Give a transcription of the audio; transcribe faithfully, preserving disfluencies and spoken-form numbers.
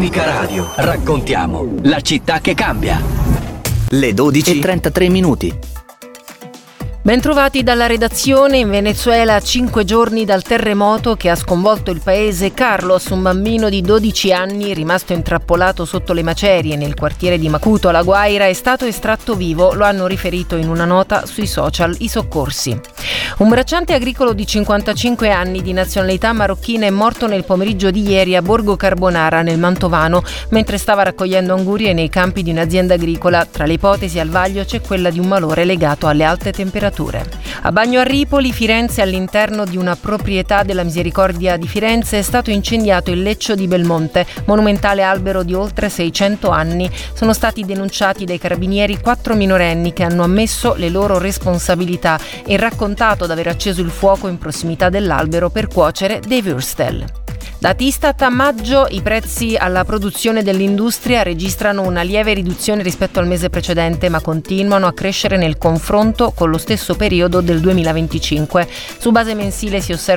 Unica Radio. Raccontiamo la città che cambia. Le dodici e trentatré minuti. Bentrovati dalla redazione. In Venezuela, a cinque giorni dal terremoto che ha sconvolto il paese, Carlos, un bambino di dodici anni rimasto intrappolato sotto le macerie nel quartiere di Macuto, La Guaira, è stato estratto vivo, lo hanno riferito in una nota sui social i soccorsi. Un bracciante agricolo di cinquantacinque anni di nazionalità marocchina è morto nel pomeriggio di ieri a Borgo Carbonara, nel Mantovano, mentre stava raccogliendo angurie nei campi di un'azienda agricola. Tra le ipotesi al vaglio c'è quella di un malore legato alle alte temperature. A Bagno a Ripoli, Firenze, all'interno di una proprietà della Misericordia di Firenze, è stato incendiato il Leccio di Belmonte, monumentale albero di oltre seicento anni. Sono stati denunciati dai carabinieri quattro minorenni che hanno ammesso le loro responsabilità e raccontato di aver acceso il fuoco in prossimità dell'albero per cuocere dei würstel. Dati Istat, a maggio i prezzi alla produzione dell'industria registrano una lieve riduzione rispetto al mese precedente, ma continuano a crescere nel confronto con lo stesso periodo del duemilaventicinque. Su base mensile si osserva